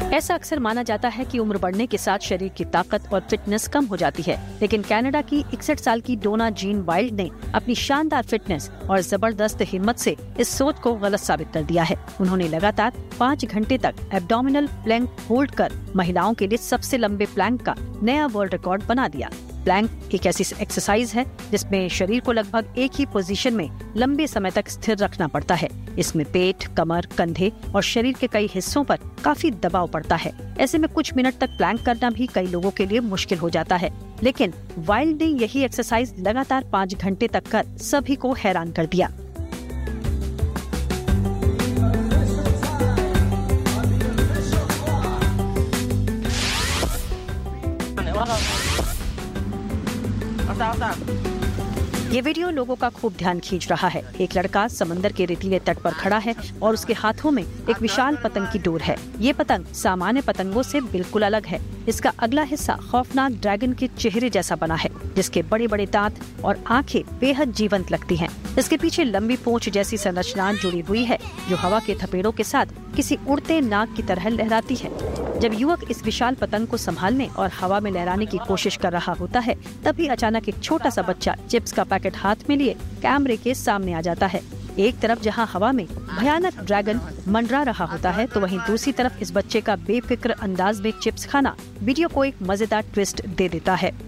ऐसा अक्सर माना जाता है कि उम्र बढ़ने के साथ शरीर की ताकत और फिटनेस कम हो जाती है, लेकिन कनाडा की 61 साल की डोना जीन वाइल्ड ने अपनी शानदार फिटनेस और जबरदस्त हिम्मत से इस सोच को गलत साबित कर दिया है। उन्होंने लगातार 5 घंटे तक एब्डोमिनल प्लैंक होल्ड कर महिलाओं के लिए सबसे लंबे प्लैंक का नया वर्ल्ड रिकॉर्ड बना दिया। प्लैंक एक ऐसी एक्सरसाइज है जिसमें शरीर को लगभग एक ही पोजीशन में लंबे समय तक स्थिर रखना पड़ता है। इसमें पेट, कमर, कंधे और शरीर के कई हिस्सों पर काफी दबाव पड़ता है। ऐसे में कुछ मिनट तक प्लैंक करना भी कई लोगों के लिए मुश्किल हो जाता है, लेकिन वाइल्ड ने यही एक्सरसाइज लगातार 5 घंटे तक कर सभी को हैरान कर दिया। ये वीडियो लोगों का खूब ध्यान खींच रहा है। एक लड़का समंदर के रेतीले तट पर खड़ा है और उसके हाथों में एक विशाल पतंग की डोर है। ये पतंग सामान्य पतंगों से बिल्कुल अलग है। इसका अगला हिस्सा खौफनाक ड्रैगन के चेहरे जैसा बना है, जिसके बड़े बड़े दांत और आंखें बेहद जीवंत लगती हैं। इसके पीछे लंबी पूंछ जैसी संरचना जुड़ी हुई है, जो हवा के थपेड़ों के साथ किसी उड़ते नाग की तरह लहराती है। जब युवक इस विशाल पतंग को संभालने और हवा में लहराने की कोशिश कर रहा होता है, तभी अचानक एक छोटा सा बच्चा चिप्स का पैकेट हाथ में लिए कैमरे के सामने आ जाता है। एक तरफ जहां हवा में भयानक ड्रैगन मंडरा रहा होता है, तो वहीं दूसरी तरफ इस बच्चे का बेफिक्र अंदाज में चिप्स खाना वीडियो को एक मजेदार ट्विस्ट दे देता है।